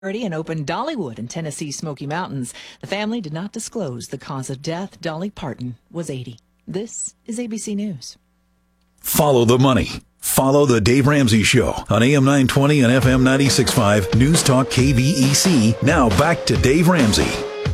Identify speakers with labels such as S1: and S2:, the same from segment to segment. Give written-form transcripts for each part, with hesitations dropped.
S1: and opened Dollywood in Tennessee's Smoky Mountains. The family did not disclose the cause of death. Dolly Parton was 80. This is ABC News.
S2: Follow the money. Follow the Dave Ramsey Show on AM 920 and FM 96.5 News Talk KVEC. Now back to Dave Ramsey.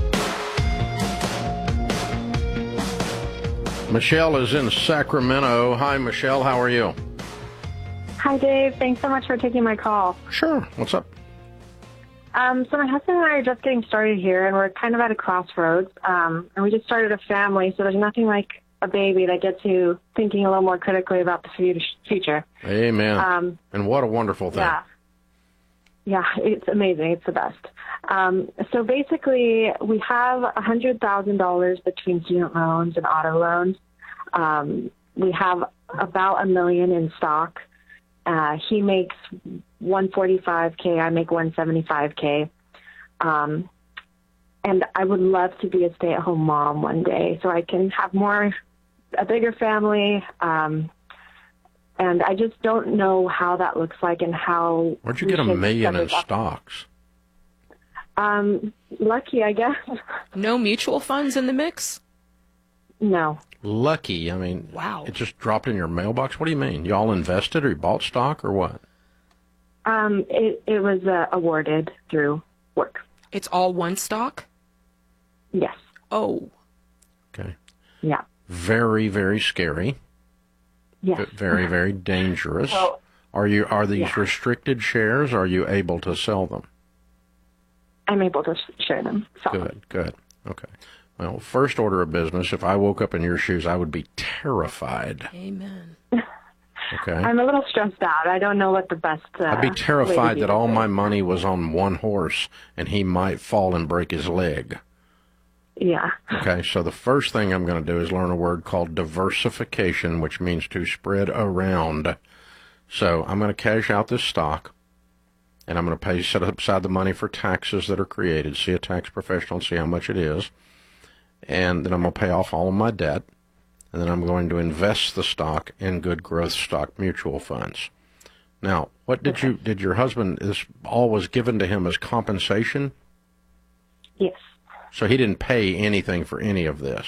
S3: Michelle is in Sacramento. Hi, Michelle. How are you?
S4: Hi, Dave. Thanks so much for taking my call.
S3: Sure. What's up?
S4: So my husband and I are just getting started here, and we're kind of at a crossroads. And we just started a family, so there's nothing like a baby that gets you thinking a little more critically about the future.
S3: Amen. And what a wonderful thing.
S4: Yeah, it's amazing. It's the best. So basically, we have $100,000 between student loans and auto loans. We have about $1 million in stock. He makes $145K. I make $175K. And I would love to be a stay-at-home mom one day so I can have a bigger family. And I just don't know how that looks like and how.
S3: Where'd you get $1 million in stocks?
S4: Lucky, I guess.
S5: No mutual funds in the mix?
S4: No.
S3: Lucky. I mean,
S5: wow.
S3: It just dropped in your mailbox? What do you mean? You all invested or you bought stock or what?
S4: It was awarded through work.
S5: It's all one stock?
S4: Yes.
S5: Oh.
S3: Okay.
S4: Yeah.
S3: Very, very scary.
S4: Yes.
S3: Very, very dangerous. So, are these restricted shares? Or are you able to sell them?
S4: I'm able to share them.
S3: Good. Okay. Well, first order of business, if I woke up in your shoes, I would be terrified.
S5: Amen.
S3: Okay.
S4: I'm a little stressed out. I don't know what the best
S3: I'd be terrified that all my money was on one horse and he might fall and break his leg.
S4: Yeah.
S3: Okay, so the first thing I'm going to do is learn a word called diversification, which means to spread around. So I'm going to cash out this stock, and I'm going to set aside the money for taxes that are created, see a tax professional and see how much it is. And then I'm going to pay off all of my debt, and then I'm going to invest the stock in good growth stock mutual funds. Now, what did your husband, this all was given to him as compensation?
S4: Yes.
S3: So he didn't pay anything for any of this?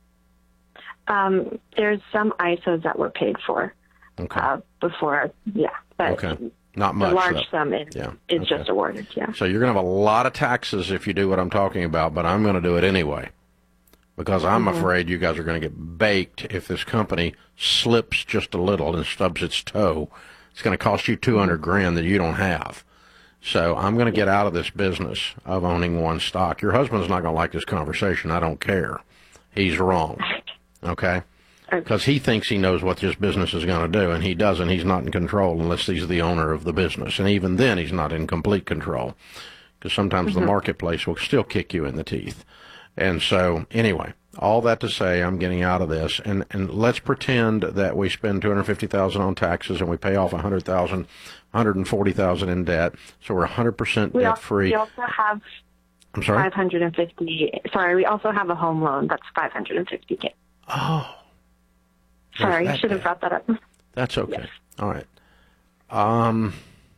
S4: There's some ISOs that were paid for before, but
S3: not much.
S4: The large sum is just awarded, So
S3: you're going to have a lot of taxes if you do what I'm talking about, but I'm going to do it anyway. Because I'm afraid you guys are going to get baked if this company slips just a little and stubs its toe. It's going to cost you $200,000 that you don't have. So I'm going to get out of this business of owning one stock. Your husband's not going to like this conversation. I don't care. He's wrong. Okay? Because he thinks he knows what this business is going to do, and he doesn't. He's not in control unless he's the owner of the business. And even then, he's not in complete control. Because sometimes the marketplace will still kick you in the teeth. And so, anyway, all that to say, I'm getting out of this. And let's pretend that we spend $250,000 on taxes and we pay off $100,000, $140,000 in debt. So we're 100% debt free.
S4: We also have
S3: I'm sorry?
S4: $550. Sorry, we also have a home loan that's $550K.
S3: Oh.
S4: Sorry, I should have brought that up.
S3: That's okay.
S4: Yes.
S3: All right.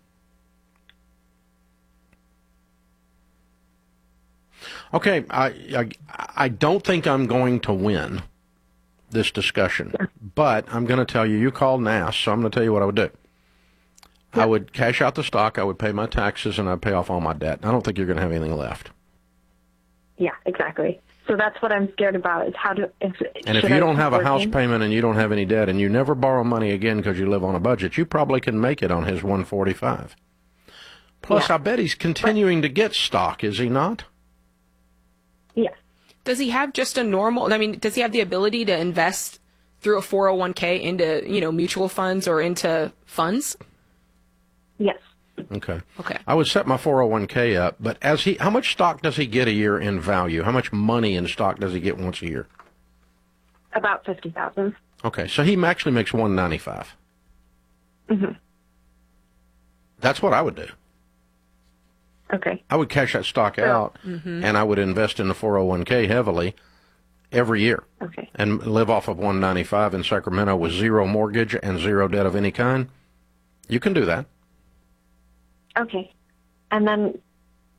S3: Okay, I don't think I'm going to win this discussion, but I'm going to tell you, you called and asked, so I'm going to tell you what I would do. Yep. I would cash out the stock, I would pay my taxes, and I'd pay off all my debt. I don't think you're going to have anything left.
S4: Yeah, exactly. So that's what I'm scared about, is how to...
S3: And if you don't have a house payment and you don't have any debt and you never borrow money again because you live on a budget, you probably can make it on his 145. Plus, I bet he's continuing to get stock, is he not?
S4: Yes.
S5: Does he have just a normal, does he have the ability to invest through a 401k into, mutual funds or into funds?
S4: Yes.
S3: Okay. I would set my 401k up, but how much stock does he get a year in value? How much money in stock does he get once a year?
S4: About $50,000.
S3: Okay, so he actually makes $195.
S4: Mm-hmm.
S3: That's what I would do.
S4: Okay.
S3: I would cash that stock out, and I would invest in the 401k heavily every year.
S4: Okay.
S3: And live off of $195 in Sacramento with zero mortgage and zero debt of any kind. You can do that.
S4: Okay. And then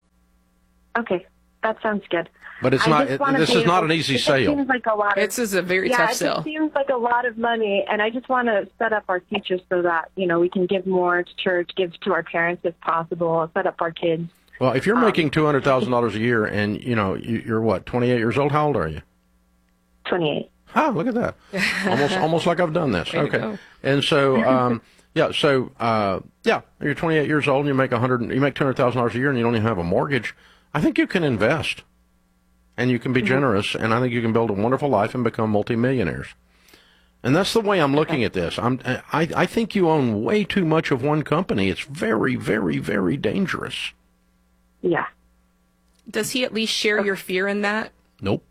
S4: Okay, that sounds good.
S3: But it's not. This is not an easy sale.
S4: It seems like a lot.
S5: This is a very tough sale.
S4: It seems like a lot of money, and I just want to set up our future so that we can give more to church, give to our parents if possible, set up our kids.
S3: Well, if you're making $200,000 a year, and you're what, 28 years old? How old are you?
S4: 28.
S3: Oh, look at that! Almost like I've done this. Okay, and so you're 28 years old, and you make $200,000 a year, and you don't even have a mortgage. I think you can invest. And you can be generous, and I think you can build a wonderful life and become multimillionaires. And that's the way I'm looking at this. I think you own way too much of one company. It's very, very, very dangerous.
S4: Yeah.
S5: Does he at least share your fear in that?
S3: Nope.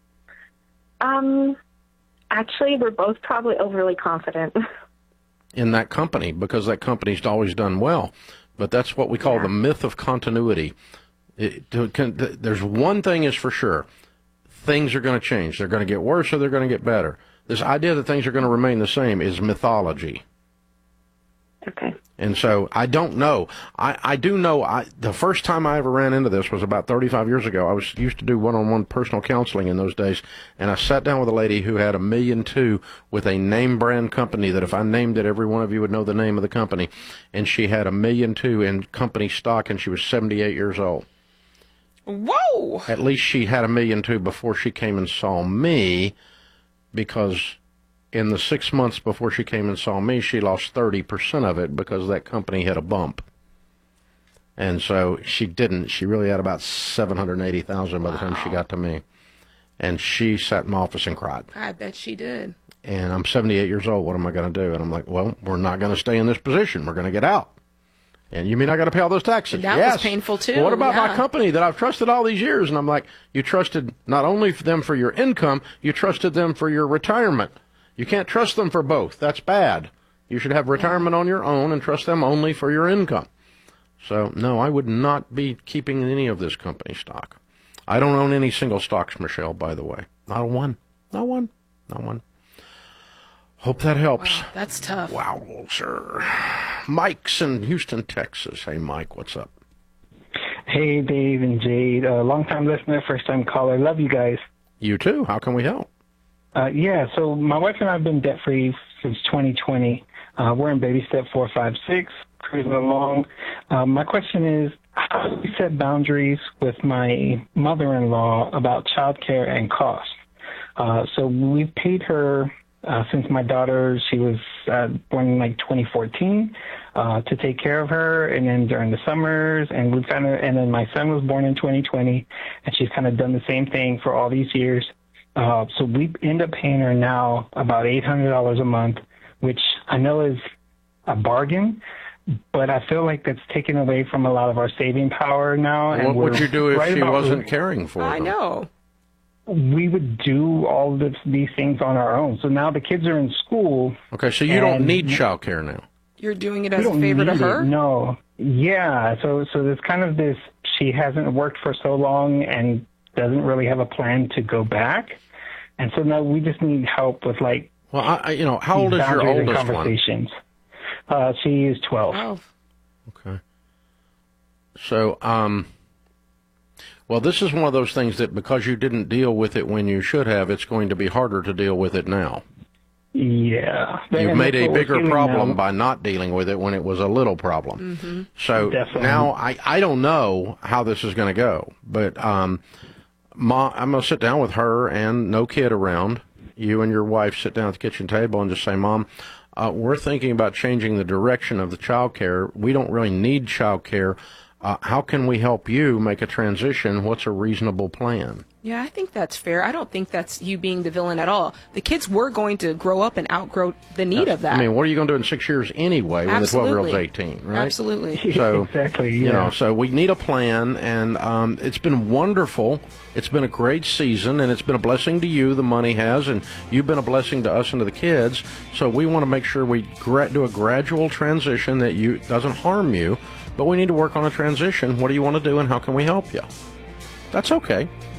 S4: Actually, we're both probably overly confident.
S3: In that company, because that company's always done well. But that's what we call the myth of continuity. There's one thing is for sure. Things are going to change. They're going to get worse or they're going to get better. This idea that things are going to remain the same is mythology.
S4: Okay.
S3: And so I don't know. I do know the first time I ever ran into this was about 35 years ago. I used to do one-on-one personal counseling in those days, and I sat down with a lady who had $1.2 million with a name brand company that if I named it, every one of you would know the name of the company. And she had $1.2 million in company stock, and she was 78 years old.
S5: Whoa!
S3: At least she had $1.2 million before she came and saw me, because in the 6 months before she came and saw me, she lost 30% of it because that company hit a bump. And so she didn't. She really had about $780,000 by the time she got to me. And she sat in my office and cried.
S5: I bet she did.
S3: And I'm 78 years old. What am I going to do? And I'm like, well, we're not going to stay in this position. We're going to get out. And you mean I got to pay all those taxes?
S5: That was painful, too.
S3: Well, what about my company that I've trusted all these years? And I'm like, you trusted not only them for your income, you trusted them for your retirement. You can't trust them for both. That's bad. You should have retirement on your own and trust them only for your income. So, no, I would not be keeping any of this company stock. I don't own any single stocks, Michelle, by the way. Not one. Not one. Not one. Hope that helps.
S5: Wow, that's tough.
S3: Wow, sir. Mike's in Houston, Texas. Hey, Mike, what's up?
S6: Hey, Dave and Jade. Long-time listener, first-time caller. Love you guys.
S3: You too. How can we help?
S6: So my wife and I have been debt-free since 2020. We're in baby step 4, 5, 6, cruising along. My question is, how do we set boundaries with my mother-in-law about childcare and cost? So we've paid her since my daughter, she was born in 2014, to take care of her, and then during the summers, and then my son was born in 2020, and she's kind of done the same thing for all these years. So we end up paying her now about $800 a month, which I know is a bargain, but I feel like that's taken away from a lot of our saving power now.
S3: What would you do if she wasn't caring for them?
S5: I know.
S6: We would do all of these things on our own. So now the kids are in school.
S3: Okay, so you don't need child care now.
S5: You're doing it as a favor to her?
S6: No. Yeah, so there's kind of this, she hasn't worked for so long and doesn't really have a plan to go back. And so now we just need help with
S3: well, how old is your oldest
S6: one? She is 12.
S5: Oh.
S3: Okay. So, well, this is one of those things that because you didn't deal with it when you should have, it's going to be harder to deal with it now.
S6: Yeah.
S3: You've made a bigger problem by not dealing with it when it was a little problem.
S5: Mm-hmm.
S3: So now I don't know how this is going to go, but I'm going to sit down with her and no kid around. You and your wife sit down at the kitchen table and just say, Mom, we're thinking about changing the direction of the child care. We don't really need child care. How can we help you make a transition? What's a reasonable plan?
S5: Yeah, I think that's fair. I don't think that's you being the villain at all. The kids were going to grow up and outgrow the need of that.
S3: I mean, what are you going to do in 6 years anyway when the 12-year-old's 18, right?
S5: Absolutely.
S3: So,
S6: exactly, yeah.
S3: So we need a plan, and it's been wonderful. It's been a great season, and it's been a blessing to you, the money has, and you've been a blessing to us and to the kids. So we want to make sure we do a gradual transition that doesn't harm you, but we need to work on a transition. What do you want to do, and how can we help you? That's okay.